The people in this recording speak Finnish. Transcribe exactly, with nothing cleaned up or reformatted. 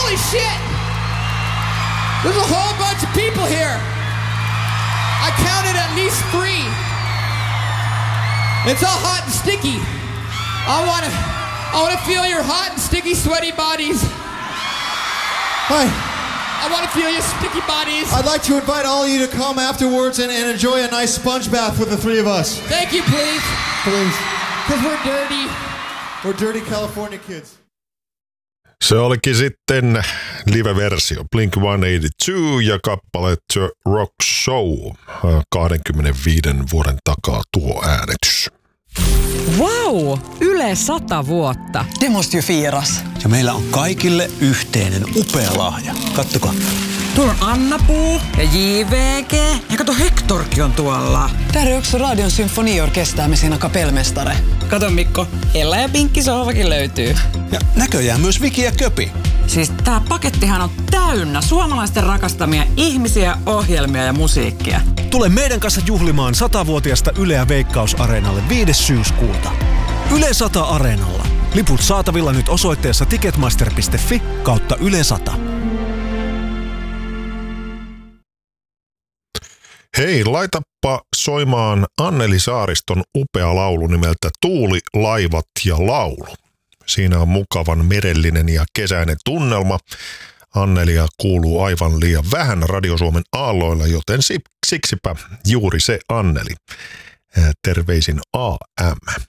Holy shit! There's a whole bunch of people here. I counted at least three. It's all hot and sticky. I wanna, I wanna feel your hot and sticky, sweaty bodies. Hi. I wanna feel your sticky bodies. I'd like to invite all of you to come afterwards and, and enjoy a nice sponge bath with the three of us. Thank you, please. Please. Because we're dirty. We're dirty California kids. Se olikin sitten live-versio Blink sata kahdeksankymmentäkaksi ja kappale The Rock Show. kaksikymmentäviisi vuoden takaa tuo äänitys. Wow! Yle sata vuotta. Det måste ju firas. Ja meillä on kaikille yhteinen upea lahja. Kattokaa. Tuolla on Anna-Puu ja J V G. Ja kato, Hektorkin on tuolla. Täällä on också Radion symfoniorkestää med sina kapellmästare. Kato Mikko, Ella ja Pinkki sohvakin löytyy. Ja näköjään myös Viki ja Köpi. Siis tää pakettihan on täynnä suomalaisten rakastamia ihmisiä, ohjelmia ja musiikkia. Tule meidän kanssa juhlimaan satavuotiasta Yleä Veikkaus-areenalle viides syyskuuta. Yle sata Areenalla. Liput saatavilla nyt osoitteessa ticketmaster piste fi kautta Yle sata. Hei, laitappa soimaan Anneli Saariston upea laulu nimeltä Tuuli, laivat ja laulu. Siinä on mukavan merellinen ja kesäinen tunnelma. Annelia kuuluu aivan liian vähän Radio Suomen aalloilla, joten siksipä juuri se Anneli. Terveisin A M.